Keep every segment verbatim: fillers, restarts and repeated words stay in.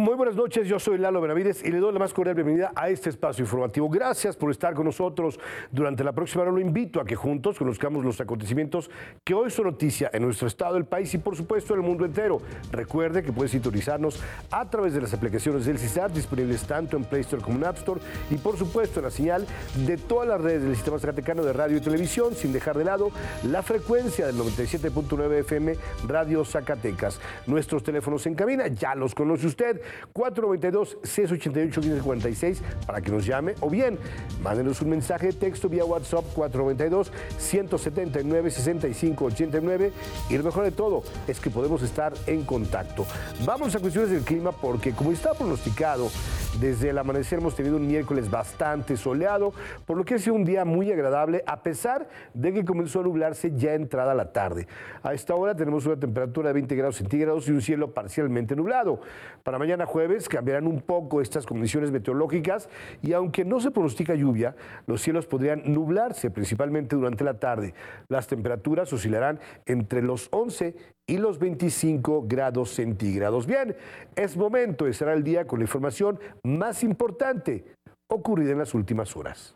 Muy buenas noches, yo soy Lalo Benavides y le doy la más cordial bienvenida a este espacio informativo. Gracias por estar con nosotros. Durante la próxima hora lo invito a que juntos conozcamos los acontecimientos que hoy son noticia en nuestro estado, el país y por supuesto en el mundo entero. Recuerde que puede sintonizarnos a través de las aplicaciones del C I S A T, disponibles tanto en Play Store como en App Store y por supuesto en la señal de todas las redes del Sistema Zacatecano de Radio y Televisión, sin dejar de lado la frecuencia del noventa y siete punto nueve F M Radio Zacatecas. Nuestros teléfonos en cabina ya los conoce usted. cuatro nueve dos, seis ocho ocho, uno cinco cuatro seis para que nos llame o bien mándenos un mensaje de texto vía WhatsApp cuatro nueve dos, uno siete nueve, seis cinco ocho nueve y lo mejor de todo es que podemos estar en contacto. Vamos a cuestiones del clima porque como está pronosticado, desde el amanecer hemos tenido un miércoles bastante soleado, por lo que ha sido un día muy agradable a pesar de que comenzó a nublarse ya entrada la tarde. A esta hora tenemos una temperatura de veinte grados centígrados y un cielo parcialmente nublado. Para mañana jueves cambiarán un poco estas condiciones meteorológicas y aunque no se pronostica lluvia, los cielos podrían nublarse principalmente durante la tarde. Las temperaturas oscilarán entre los once y los veinticinco grados centígrados. Bien, es momento de cerrar el día con la información más importante ocurrida en las últimas horas.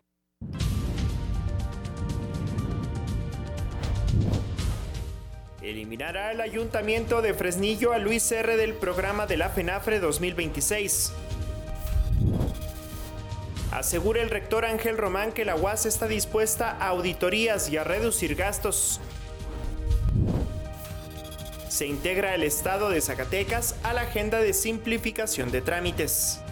Eliminará el Ayuntamiento de Fresnillo a Luis R. del programa de la FENAFRE dos mil veintiséis. Asegura el rector Ángel Román que la U A S está dispuesta a auditorías y a reducir gastos. Se integra el Estado de Zacatecas a la agenda de simplificación de trámites.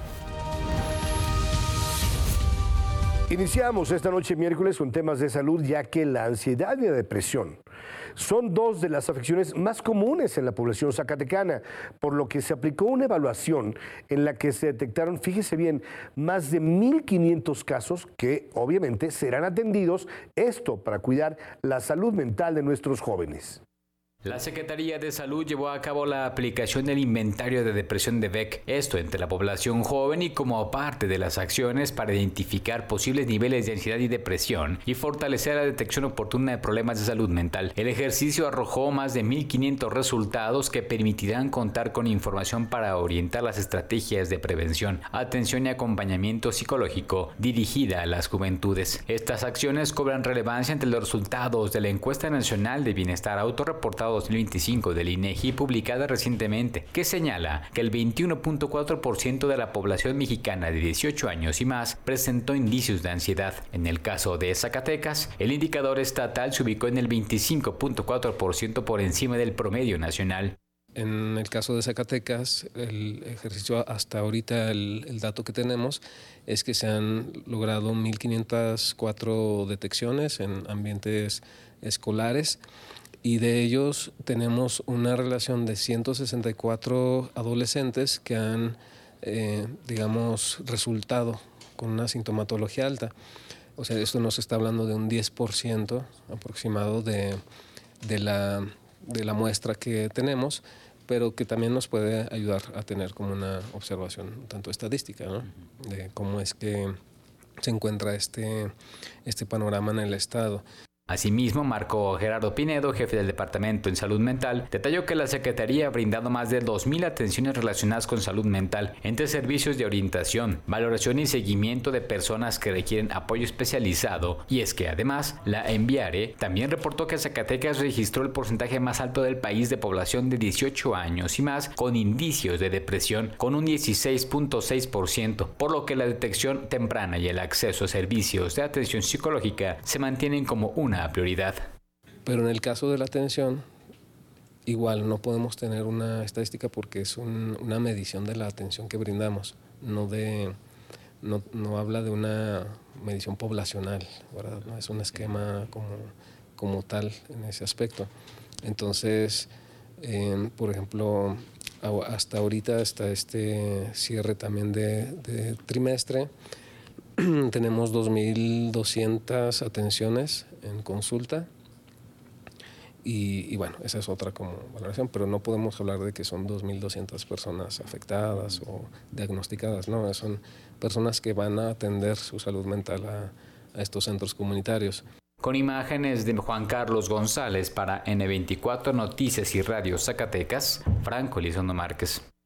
Iniciamos esta noche miércoles con temas de salud, ya que la ansiedad y la depresión son dos de las afecciones más comunes en la población zacatecana, por lo que se aplicó una evaluación en la que se detectaron, fíjese bien, más de mil quinientos casos que obviamente serán atendidos, esto para cuidar la salud mental de nuestros jóvenes. La Secretaría de Salud llevó a cabo la aplicación del inventario de depresión de Beck, esto entre la población joven y como parte de las acciones para identificar posibles niveles de ansiedad y depresión y fortalecer la detección oportuna de problemas de salud mental. El ejercicio arrojó más de mil quinientos resultados que permitirán contar con información para orientar las estrategias de prevención, atención y acompañamiento psicológico dirigida a las juventudes. Estas acciones cobran relevancia entre los resultados de la Encuesta Nacional de Bienestar Autorreportada dos mil veinticinco del INEGI publicada recientemente, que señala que el veintiuno punto cuatro por ciento de la población mexicana de dieciocho años y más presentó indicios de ansiedad. En el caso de Zacatecas, el indicador estatal se ubicó en el veinticinco punto cuatro por ciento por encima del promedio nacional. En el caso de Zacatecas, el ejercicio hasta ahorita, el, el dato que tenemos es que se han logrado mil quinientas cuatro detecciones en ambientes escolares. Y de ellos tenemos una relación de ciento sesenta y cuatro adolescentes que han, eh, digamos, resultado con una sintomatología alta. O sea, esto nos está hablando de un diez por ciento aproximado de, de, la, de la muestra que tenemos, pero que también nos puede ayudar a tener como una observación tanto estadística, ¿no? De cómo es que se encuentra este, este panorama en el estado. Asimismo, Marco Gerardo Pinedo, jefe del Departamento en Salud Mental, detalló que la Secretaría ha brindado más de dos mil atenciones relacionadas con salud mental, entre servicios de orientación, valoración y seguimiento de personas que requieren apoyo especializado, y es que además, la Enviare también reportó que Zacatecas registró el porcentaje más alto del país de población de dieciocho años y más con indicios de depresión, con un dieciséis punto seis por ciento, por lo que la detección temprana y el acceso a servicios de atención psicológica se mantienen como una prioridad. Pero en el caso de la atención, igual no podemos tener una estadística porque es un, una medición de la atención que brindamos, no de no, no habla de una medición poblacional, ¿verdad? No es un esquema como, como tal en ese aspecto. Entonces, eh, por ejemplo, hasta ahorita, hasta este cierre también de, de trimestre, tenemos dos mil doscientas atenciones en consulta y, y bueno, esa es otra como valoración, pero no podemos hablar de que son dos mil doscientas personas afectadas o diagnosticadas, no, son personas que van a atender su salud mental a, a estos centros comunitarios. Con imágenes de Juan Carlos González para ene veinticuatro Noticias y Radio Zacatecas, Franco Elizondo Márquez.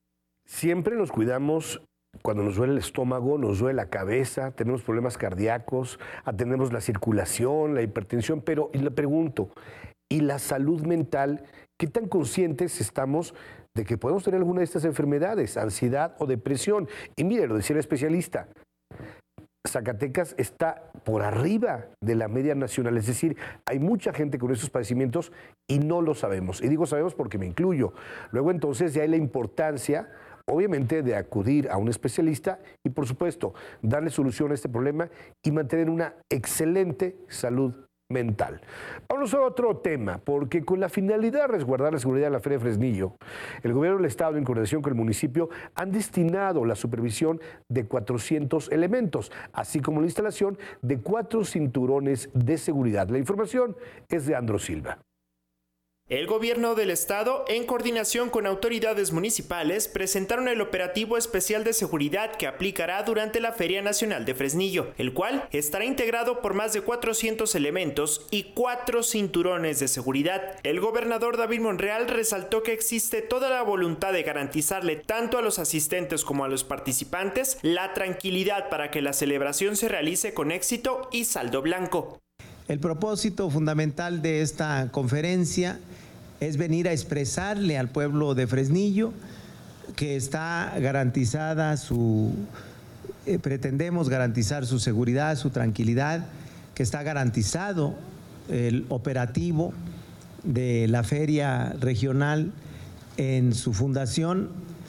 Siempre nos cuidamos cuando nos duele el estómago, nos duele la cabeza, tenemos problemas cardíacos, atendemos la circulación, la hipertensión, pero y le pregunto, ¿y la salud mental? ¿Qué tan conscientes estamos de que podemos tener alguna de estas enfermedades, ansiedad o depresión? Y mire, lo decía el especialista, Zacatecas está por arriba de la media nacional, es decir, hay mucha gente con estos padecimientos y no lo sabemos. Y digo sabemos porque me incluyo. Luego entonces ya hay la importancia, obviamente, de acudir a un especialista y, por supuesto, darle solución a este problema y mantener una excelente salud mental. Vamos a otro tema, porque con la finalidad de resguardar la seguridad de la Feria de Fresnillo, el gobierno del estado, en coordinación con el municipio, han destinado la supervisión de cuatrocientos elementos, así como la instalación de cuatro cinturones de seguridad. La información es de Andro Silva. El gobierno del estado, en coordinación con autoridades municipales, presentaron el operativo especial de seguridad que aplicará durante la Feria Nacional de Fresnillo, el cual estará integrado por más de cuatrocientos elementos y cuatro cinturones de seguridad. El gobernador David Monreal resaltó que existe toda la voluntad de garantizarle tanto a los asistentes como a los participantes la tranquilidad para que la celebración se realice con éxito y saldo blanco. El propósito fundamental de esta conferencia es venir a expresarle al pueblo de Fresnillo que está garantizada su, eh, pretendemos garantizar su seguridad, su tranquilidad, que está garantizado el operativo de la Feria Regional en su fundación,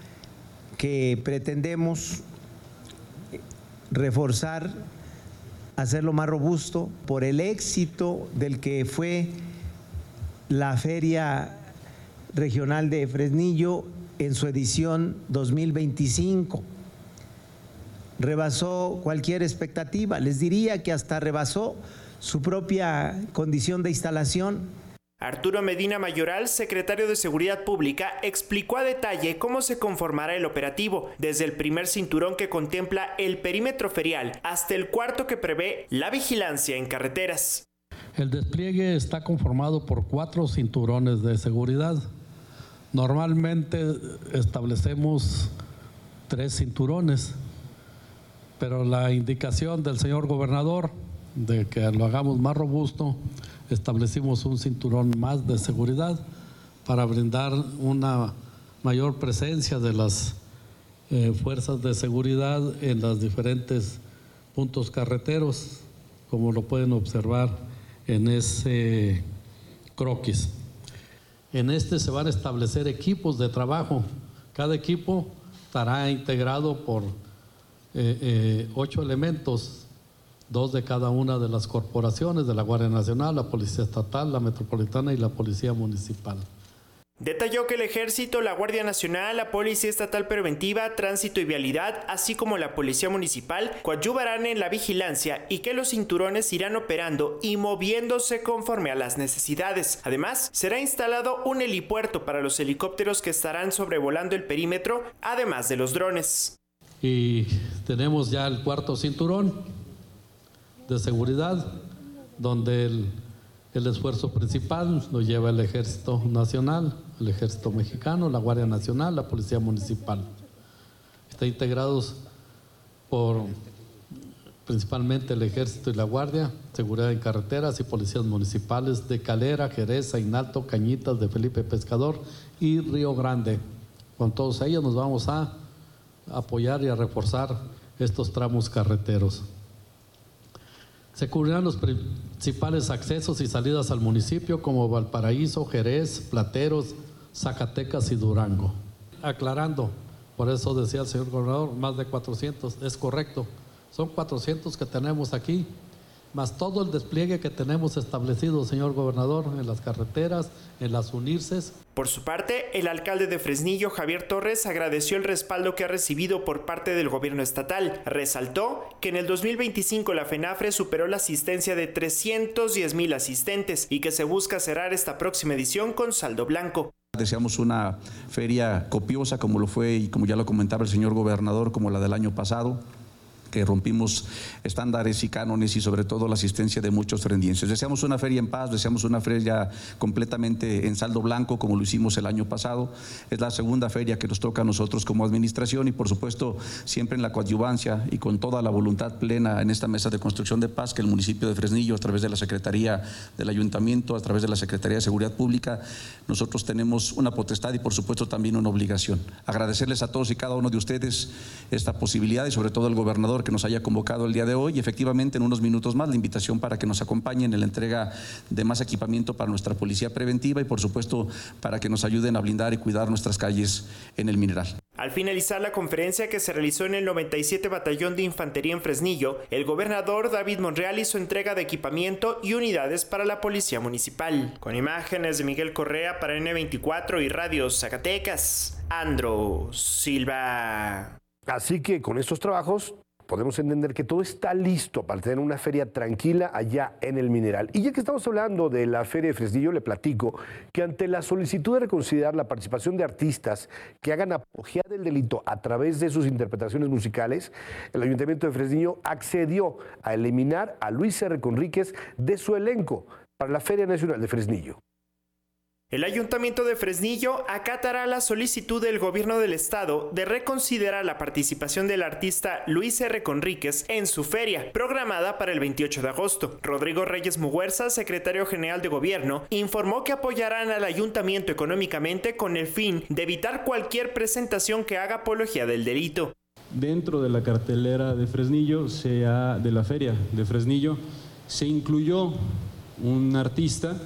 que pretendemos reforzar, hacerlo más robusto por el éxito del que fue la Feria Regional de Fresnillo en su edición dos mil veinticinco. Rebasó cualquier expectativa, les diría que hasta rebasó su propia condición de instalación. Arturo Medina Mayoral, secretario de Seguridad Pública, explicó a detalle cómo se conformará el operativo, desde el primer cinturón que contempla el perímetro ferial hasta el cuarto que prevé la vigilancia en carreteras. El despliegue está conformado por cuatro cinturones de seguridad. Normalmente establecemos tres cinturones, pero la indicación del señor gobernador de que lo hagamos más robusto, establecimos un cinturón más de seguridad para brindar una mayor presencia de las eh, fuerzas de seguridad en los diferentes puntos carreteros, como lo pueden observar en ese croquis. En este se van a establecer equipos de trabajo. Cada equipo estará integrado por eh, eh, ocho elementos, dos de cada una de las corporaciones, de la Guardia Nacional, la Policía Estatal, la Metropolitana y la Policía Municipal. Detalló que el Ejército, la Guardia Nacional, la Policía Estatal Preventiva, Tránsito y Vialidad, así como la Policía Municipal, coadyuvarán en la vigilancia y que los cinturones irán operando y moviéndose conforme a las necesidades. Además, será instalado un helipuerto para los helicópteros que estarán sobrevolando el perímetro, además de los drones. Y tenemos ya el cuarto cinturón de seguridad, donde el, el esfuerzo principal lo lleva el Ejército Nacional, el Ejército Mexicano, la Guardia Nacional, la Policía Municipal. Están integrados por principalmente el Ejército y la Guardia, Seguridad en Carreteras y Policías Municipales de Calera, Jerez, Ainalto, Cañitas, de Felipe Pescador y Río Grande. Con todos ellos nos vamos a apoyar y a reforzar estos tramos carreteros. Se cubrirán los principales accesos y salidas al municipio como Valparaíso, Jerez, Plateros, Zacatecas y Durango. Aclarando, por eso decía el señor gobernador, más de cuatrocientos, es correcto, son cuatrocientos que tenemos aquí, más todo el despliegue que tenemos establecido, señor gobernador, en las carreteras, en las unirses. Por su parte, el alcalde de Fresnillo, Javier Torres, agradeció el respaldo que ha recibido por parte del gobierno estatal. Resaltó que en el dos mil veinticinco la FENAFRE superó la asistencia de trescientos diez mil asistentes y que se busca cerrar esta próxima edición con saldo blanco. Deseamos una feria copiosa como lo fue y como ya lo comentaba el señor gobernador, como la del año pasado, que rompimos estándares y cánones y sobre todo la asistencia de muchos fresnienses. Deseamos una feria en paz, deseamos una feria completamente en saldo blanco como lo hicimos el año pasado. Es la segunda feria que nos toca a nosotros como administración y por supuesto siempre en la coadyuvancia y con toda la voluntad plena en esta mesa de construcción de paz que el municipio de Fresnillo a través de la Secretaría del Ayuntamiento, a través de la Secretaría de Seguridad Pública, nosotros tenemos una potestad y por supuesto también una obligación. Agradecerles a todos y cada uno de ustedes esta posibilidad y sobre todo al gobernador que nos haya convocado el día de hoy y efectivamente en unos minutos más la invitación para que nos acompañen en la entrega de más equipamiento para nuestra policía preventiva y por supuesto para que nos ayuden a blindar y cuidar nuestras calles en el Mineral. Al finalizar la conferencia que se realizó en el noventa y siete Batallón de Infantería en Fresnillo, el gobernador David Monreal hizo entrega de equipamiento y unidades para la Policía Municipal. Con imágenes de Miguel Correa para N veinticuatro y Radio Zacatecas, Andro Silva. Así que con estos trabajos podemos entender que todo está listo para tener una feria tranquila allá en el Mineral. Y ya que estamos hablando de la Feria de Fresnillo, le platico que ante la solicitud de reconsiderar la participación de artistas que hagan apología del delito a través de sus interpretaciones musicales, el Ayuntamiento de Fresnillo accedió a eliminar a Luis R. Conríquez de su elenco para la Feria Nacional de Fresnillo. El Ayuntamiento de Fresnillo acatará la solicitud del Gobierno del Estado de reconsiderar la participación del artista Luis R. Conríquez en su feria, programada para el veintiocho de agosto. Rodrigo Reyes Muguerza, secretario general de Gobierno, informó que apoyarán al Ayuntamiento económicamente con el fin de evitar cualquier presentación que haga apología del delito. Dentro de la cartelera de Fresnillo, sea de la feria de Fresnillo, se incluyó un artista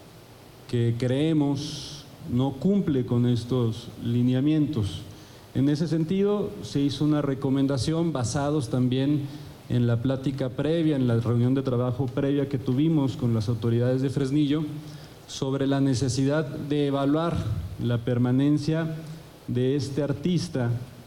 que creemos no cumple con estos lineamientos. En ese sentido, se hizo una recomendación basados también en la plática previa, en la reunión de trabajo previa que tuvimos con las autoridades de Fresnillo, sobre la necesidad de evaluar la permanencia de este artista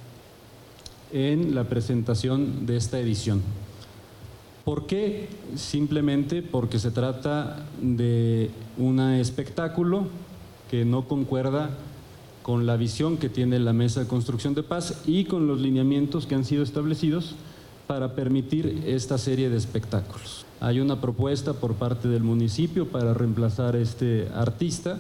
en la presentación de esta edición. ¿Por qué? Simplemente porque se trata de un espectáculo que no concuerda con la visión que tiene la Mesa de Construcción de Paz y con los lineamientos que han sido establecidos para permitir esta serie de espectáculos. Hay una propuesta por parte del municipio para reemplazar a este artista,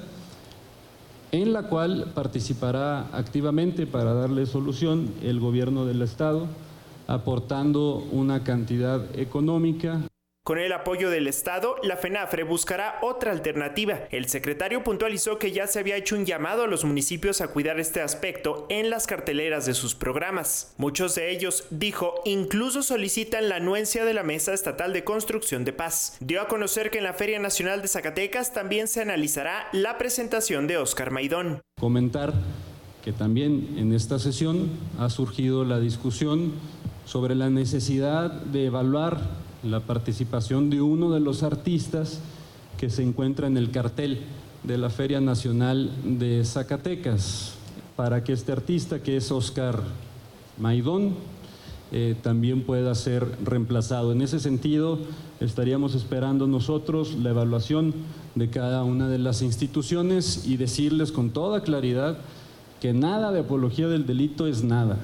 en la cual participará activamente para darle solución el Gobierno del Estado, aportando una cantidad económica. Con el apoyo del Estado, la FENAFRE buscará otra alternativa. El secretario puntualizó que ya se había hecho un llamado a los municipios a cuidar este aspecto en las carteleras de sus programas. Muchos de ellos, dijo, incluso solicitan la anuencia de la Mesa Estatal de Construcción de Paz. Dio a conocer que en la Feria Nacional de Zacatecas también se analizará la presentación de Óscar Maidón. Comentar que también en esta sesión ha surgido la discusión sobre la necesidad de evaluar la participación de uno de los artistas que se encuentra en el cartel de la Feria Nacional de Zacatecas, para que este artista, que es Óscar Maidón, eh, también pueda ser reemplazado. En ese sentido, estaríamos esperando nosotros la evaluación de cada una de las instituciones y decirles con toda claridad que nada de apología del delito es nada,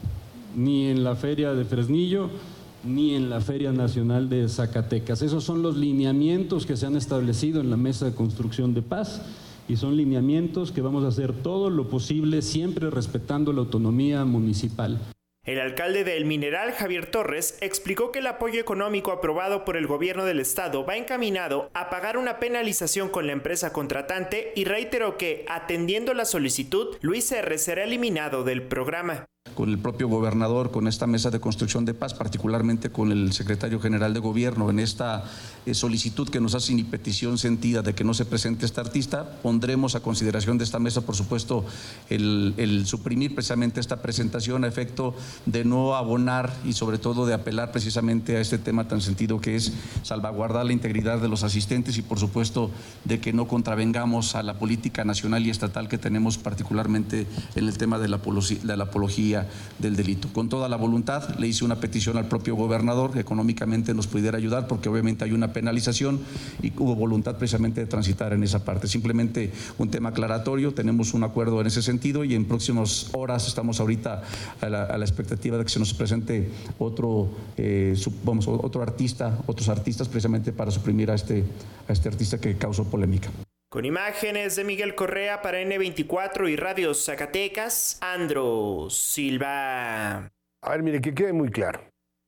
ni en la Feria de Fresnillo, ni en la Feria Nacional de Zacatecas. Esos son los lineamientos que se han establecido en la Mesa de Construcción de Paz y son lineamientos que vamos a hacer todo lo posible, siempre respetando la autonomía municipal. El alcalde de El Mineral, Javier Torres, explicó que el apoyo económico aprobado por el Gobierno del Estado va encaminado a pagar una penalización con la empresa contratante y reiteró que, atendiendo la solicitud, Luis R. será eliminado del programa. Con el propio gobernador, con esta Mesa de Construcción de Paz, particularmente con el secretario general de Gobierno, en esta eh, solicitud que nos hacen y petición sentida de que no se presente este artista, pondremos a consideración de esta mesa, por supuesto, el, el suprimir precisamente esta presentación a efecto de no abonar y sobre todo de apelar precisamente a este tema tan sentido que es salvaguardar la integridad de los asistentes y por supuesto de que no contravengamos a la política nacional y estatal que tenemos particularmente en el tema de la apología, de la apología del delito. Con toda la voluntad le hice una petición al propio gobernador que económicamente nos pudiera ayudar, porque obviamente hay una penalización y hubo voluntad precisamente de transitar en esa parte. Simplemente un tema aclaratorio, tenemos un acuerdo en ese sentido y en próximas horas estamos ahorita a la, a la expectativa de que se nos presente otro, eh, sub, vamos, otro artista, otros artistas precisamente para suprimir a este, a este artista que causó polémica. Con imágenes de Miguel Correa para ene veinticuatro y Radio Zacatecas, Andro Silva. A ver, mire, que quede muy claro.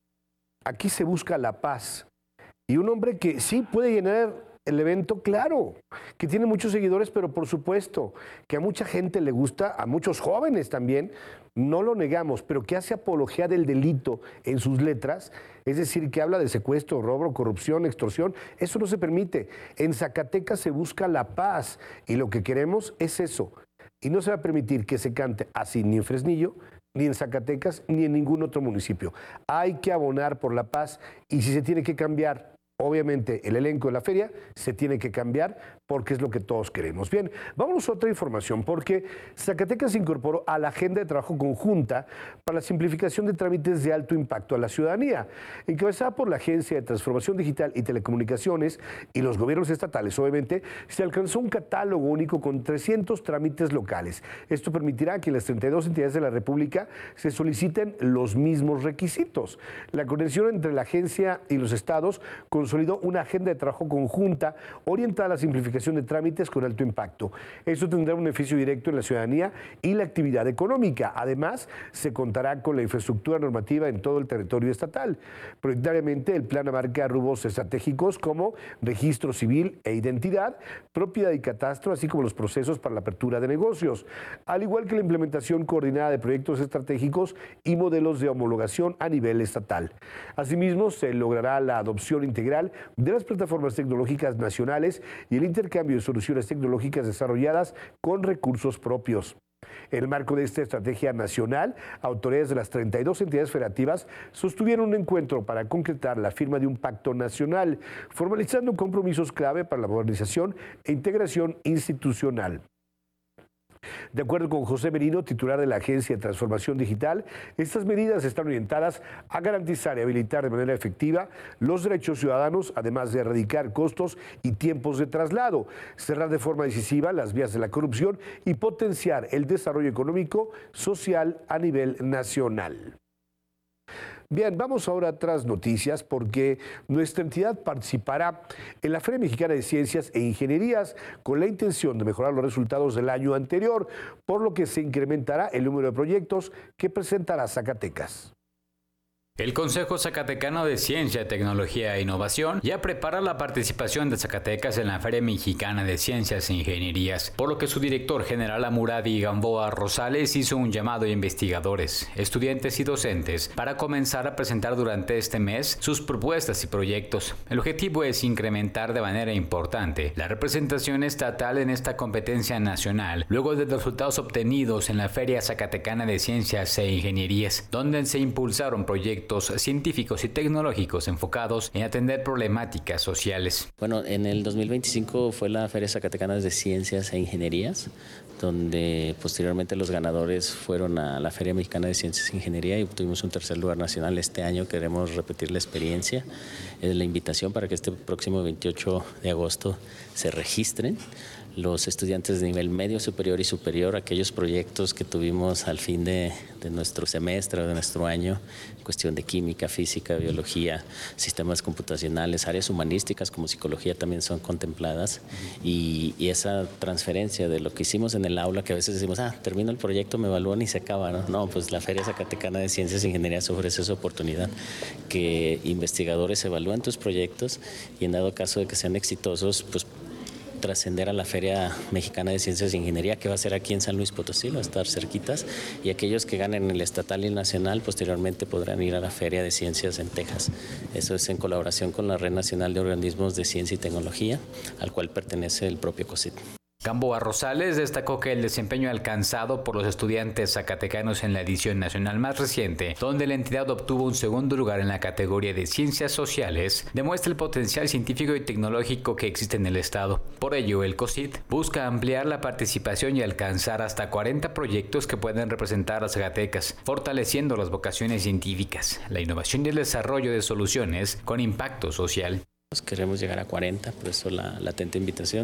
Aquí se busca la paz. Y un hombre que sí puede llenar el evento, claro, que tiene muchos seguidores, pero por supuesto que a mucha gente le gusta, a muchos jóvenes también, no lo negamos, pero que hace apología del delito en sus letras, es decir, que habla de secuestro, robo, corrupción, extorsión, eso no se permite. En Zacatecas se busca la paz y lo que queremos es eso. Y no se va a permitir que se cante así ni en Fresnillo, ni en Zacatecas, ni en ningún otro municipio. Hay que abonar por la paz y si se tiene que cambiar, obviamente, el elenco de la feria se tiene que cambiar porque es lo que todos queremos. Bien, vámonos a otra información porque Zacatecas se incorporó a la agenda de trabajo conjunta para la simplificación de trámites de alto impacto a la ciudadanía, encabezada por la Agencia de Transformación Digital y Telecomunicaciones y los gobiernos estatales. Obviamente, se alcanzó un catálogo único con trescientos trámites locales. Esto permitirá que en las treinta y dos entidades de la República se soliciten los mismos requisitos. La conexión entre la agencia y los estados consolidó una agenda de trabajo conjunta orientada a la simplificación de trámites con alto impacto. Esto tendrá un beneficio directo en la ciudadanía y la actividad económica. Además, se contará con la infraestructura normativa en todo el territorio estatal. Prioritariamente, el plan abarca rubros estratégicos como registro civil e identidad, propiedad y catastro, así como los procesos para la apertura de negocios, al igual que la implementación coordinada de proyectos estratégicos y modelos de homologación a nivel estatal. Asimismo, se logrará la adopción integral de las plataformas tecnológicas nacionales y el intercambio de soluciones tecnológicas desarrolladas con recursos propios. En el marco de esta estrategia nacional, autoridades de las treinta y dos entidades federativas sostuvieron un encuentro para concretar la firma de un pacto nacional, formalizando compromisos clave para la modernización e integración institucional. De acuerdo con José Merino, titular de la Agencia de Transformación Digital, estas medidas están orientadas a garantizar y habilitar de manera efectiva los derechos ciudadanos, además de erradicar costos y tiempos de traslado, cerrar de forma decisiva las vías de la corrupción y potenciar el desarrollo económico social a nivel nacional. Bien, vamos ahora a otras noticias porque nuestra entidad participará en la Feria Mexicana de Ciencias e Ingenierías con la intención de mejorar los resultados del año anterior, por lo que se incrementará el número de proyectos que presentará Zacatecas. El Consejo Zacatecano de Ciencia, Tecnología e Innovación ya prepara la participación de Zacatecas en la Feria Mexicana de Ciencias e Ingenierías, por lo que su director general Amuradi Gamboa Rosales hizo un llamado a investigadores, estudiantes y docentes para comenzar a presentar durante este mes sus propuestas y proyectos. El objetivo es incrementar de manera importante la representación estatal en esta competencia nacional, luego de los resultados obtenidos en la Feria Zacatecana de Ciencias e Ingenierías, donde se impulsaron proyectos científicos y tecnológicos enfocados en atender problemáticas sociales. Bueno, en el dos mil veinticinco fue la Feria Zacatecana de Ciencias e Ingenierías, donde posteriormente los ganadores fueron a la Feria Mexicana de Ciencias e Ingeniería y obtuvimos un tercer lugar nacional. Este año queremos repetir la experiencia. Es la invitación para que este próximo veintiocho de agosto se registren los estudiantes de nivel medio, superior y superior, aquellos proyectos que tuvimos al fin de, de nuestro semestre o de nuestro año, en cuestión de química, física, biología, sistemas computacionales, áreas humanísticas como psicología también son contempladas, y, y esa transferencia de lo que hicimos en el aula, que a veces decimos, ah, termino el proyecto, me evalúan y se acaba, ¿no? No, pues la Feria Zacatecana de Ciencias e Ingenierías ofrece esa oportunidad, que investigadores evalúen tus proyectos y en dado caso de que sean exitosos, pues trascender a la Feria Mexicana de Ciencias e Ingeniería, que va a ser aquí en San Luis Potosí, va a estar cerquitas, y aquellos que ganen el estatal y el nacional posteriormente podrán ir a la Feria de Ciencias en Texas. Eso es en colaboración con la Red Nacional de Organismos de Ciencia y Tecnología, al cual pertenece el propio COSIT. Gamboa Rosales destacó que el desempeño alcanzado por los estudiantes zacatecanos en la edición nacional más reciente, donde la entidad obtuvo un segundo lugar en la categoría de Ciencias Sociales, demuestra el potencial científico y tecnológico que existe en el estado. Por ello, el COSIT busca ampliar la participación y alcanzar hasta cuarenta proyectos que puedan representar a Zacatecas, fortaleciendo las vocaciones científicas, la innovación y el desarrollo de soluciones con impacto social. Queremos llegar a cuarenta, por eso la latente invitación.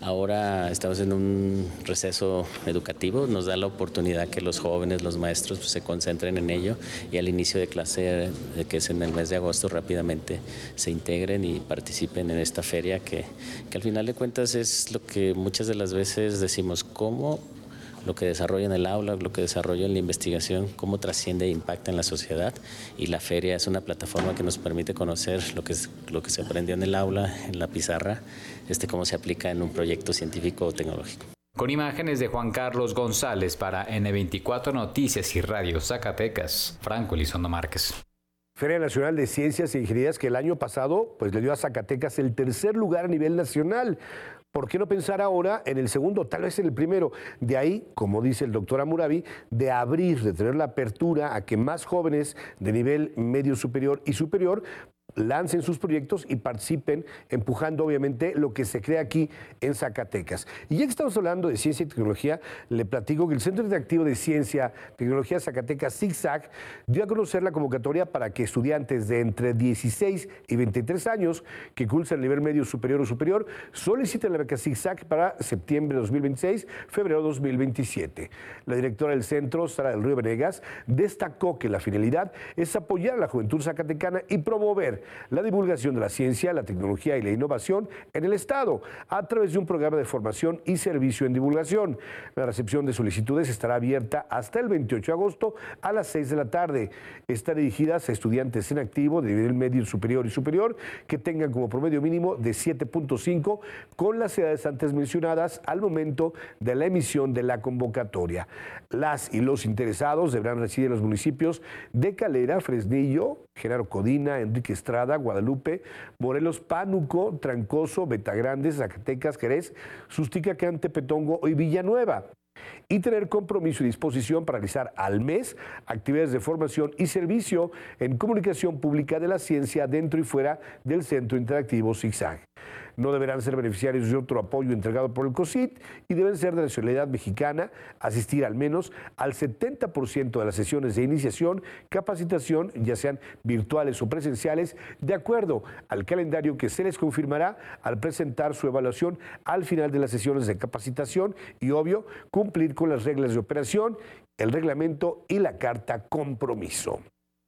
Ahora estamos en un receso educativo, nos da la oportunidad que los jóvenes, los maestros pues, se concentren en ello y al inicio de clase, que es en el mes de agosto, rápidamente se integren y participen en esta feria que, que al final de cuentas es lo que muchas de las veces decimos, cómo lo que desarrolla en el aula, lo que desarrolla en la investigación, cómo trasciende e impacta en la sociedad. Y la feria es una plataforma que nos permite conocer lo que, es, lo que se aprendió en el aula, en la pizarra, este, cómo se aplica en un proyecto científico o tecnológico. Con imágenes de Juan Carlos González para ene veinticuatro Noticias y Radio Zacatecas, Franco Elizondo Márquez. Feria Nacional de Ciencias e Ingenierías que el año pasado pues, le dio a Zacatecas el tercer lugar a nivel nacional. ¿Por qué no pensar ahora en el segundo, tal vez en el primero? De ahí, como dice el doctor Hammurabi, de abrir, de tener la apertura a que más jóvenes de nivel medio superior y superior lancen sus proyectos y participen, empujando obviamente lo que se crea aquí en Zacatecas. Y ya que estamos hablando de ciencia y tecnología, le platico que el Centro Interactivo de Ciencia y Tecnología Zacatecas, ZigZag, dio a conocer la convocatoria para que estudiantes de entre dieciséis y veintitrés años que cursan el nivel medio superior o superior soliciten la beca ZigZag para septiembre de dos mil veintiséis, febrero de dos mil veintisiete. La directora del centro, Sara del Río Venegas, destacó que la finalidad es apoyar a la juventud zacatecana y promover la divulgación de la ciencia, la tecnología y la innovación en el Estado a través de un programa de formación y servicio en divulgación. La recepción de solicitudes estará abierta hasta el veintiocho de agosto a las seis de la tarde. Está dirigida a estudiantes en activo de nivel medio superior y superior que tengan como promedio mínimo de siete punto cinco con las edades antes mencionadas al momento de la emisión de la convocatoria. Las y los interesados deberán residir en los municipios de Calera, Fresnillo, Genaro Codina, Enrique Estrada, Guadalupe, Morelos, Pánuco, Trancoso, Betagrande, Zacatecas, Jerez, Susticacán, Tepetongo y Villanueva. Y tener compromiso y disposición para realizar al mes actividades de formación y servicio en comunicación pública de la ciencia dentro y fuera del Centro Interactivo ZigZag. No deberán ser beneficiarios de otro apoyo entregado por el COSIT y deben ser de nacionalidad mexicana, asistir al menos al setenta por ciento de las sesiones de iniciación, capacitación, ya sean virtuales o presenciales, de acuerdo al calendario que se les confirmará al presentar su evaluación al final de las sesiones de capacitación y, obvio, cumplir con las reglas de operación, el reglamento y la carta compromiso.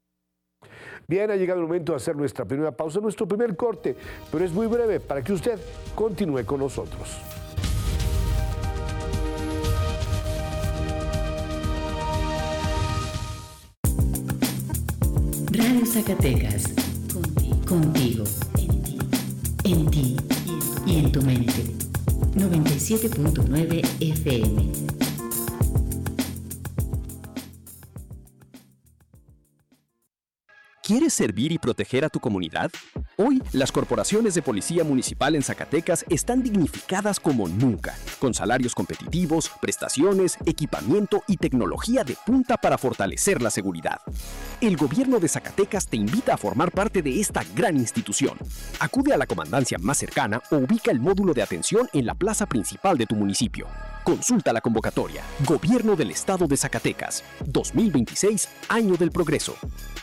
Bien, ha llegado el momento de hacer nuestra primera pausa, nuestro primer corte, pero es muy breve para que usted continúe con nosotros. Radio Zacatecas, contigo, en ti, en ti y en tu mente. noventa y siete punto nueve F M. ¿Quieres servir y proteger a tu comunidad? Hoy, las corporaciones de policía municipal en Zacatecas están dignificadas como nunca, con salarios competitivos, prestaciones, equipamiento y tecnología de punta para fortalecer la seguridad. El gobierno de Zacatecas te invita a formar parte de esta gran institución. Acude a la comandancia más cercana o ubica el módulo de atención en la plaza principal de tu municipio. Consulta la convocatoria. Gobierno del Estado de Zacatecas, dos mil veintiséis, Año del Progreso.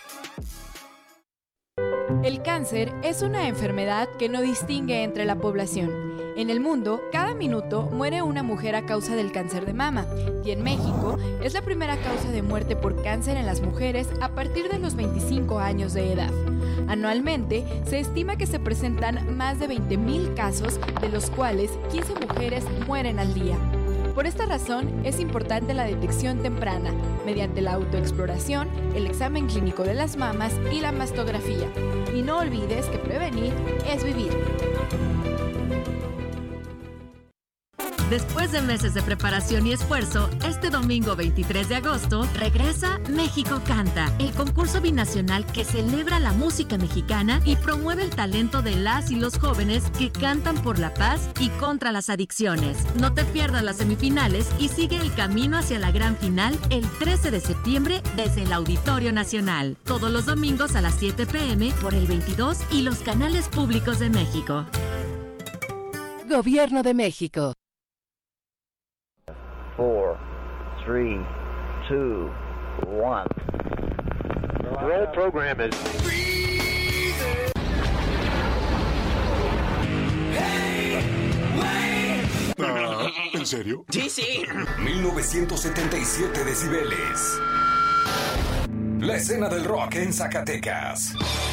El cáncer es una enfermedad que no distingue entre la población. En el mundo, cada minuto muere una mujer a causa del cáncer de mama, y en México es la primera causa de muerte por cáncer en las mujeres a partir de los veinticinco años de edad. Anualmente, se estima que se presentan más de veinte mil casos, de los cuales quince mujeres mueren al día. Por esta razón, es importante la detección temprana, mediante la autoexploración, el examen clínico de las mamas y la mastografía. Y no olvides que prevenir es vivir. Después de meses de preparación y esfuerzo, este domingo veintitrés de agosto regresa México Canta, el concurso binacional que celebra la música mexicana y promueve el talento de las y los jóvenes que cantan por la paz y contra las adicciones. No te pierdas las semifinales y sigue el camino hacia la gran final el trece de septiembre desde el Auditorio Nacional. Todos los domingos a las siete p m por el veintidós y los canales públicos de México. Gobierno de México. four, three, two, one. Roll program is. Ah, ¿en serio? Sí, sí. mil novecientos setenta y siete decibeles. La escena del rock en Zacatecas.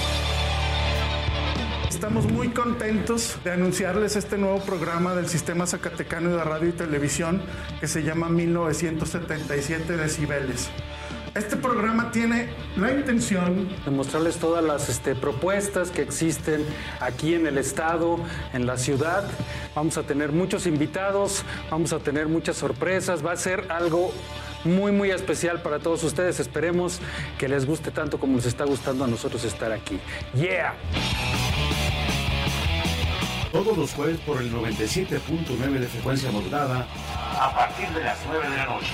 Estamos muy contentos de anunciarles este nuevo programa del Sistema Zacatecano de Radio y Televisión que se llama mil novecientos setenta y siete decibeles. Este programa tiene la intención de mostrarles todas las este, propuestas que existen aquí en el estado, en la ciudad. Vamos a tener muchos invitados, vamos a tener muchas sorpresas, va a ser algo muy, muy especial para todos ustedes. Esperemos que les guste tanto como nos está gustando a nosotros estar aquí. ¡Yeah! Todos los jueves por el noventa y siete punto nueve de frecuencia modulada a partir de las nueve de la noche.